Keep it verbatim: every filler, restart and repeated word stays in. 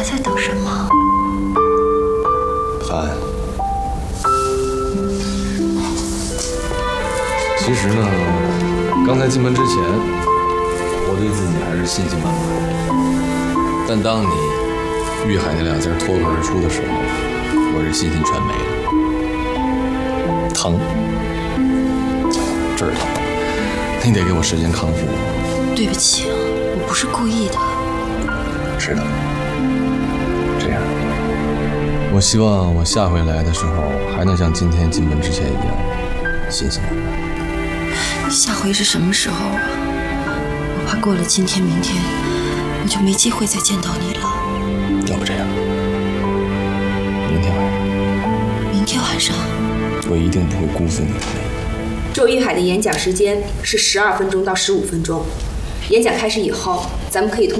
还在等什么？ 韩，其实呢，刚才进门之前，我对自己还是信心满满。但当你“玉海”那两字脱口而出的时候，我这信心全没了。疼，这儿疼，你得给我时间康复。 对不起，我不是故意的。 是的，这样，我希望我下回来的时候还能像今天进门之前一样，信心满满。 下回是什么时候啊？我怕过了今天、明天，我就没机会再见到你了。 要不这样，明天晚上， 明天晚上， 我一定不会辜负你的美意。 周玉海的演讲时间是十二分钟到十五分钟。演讲开始以后，咱们可以通。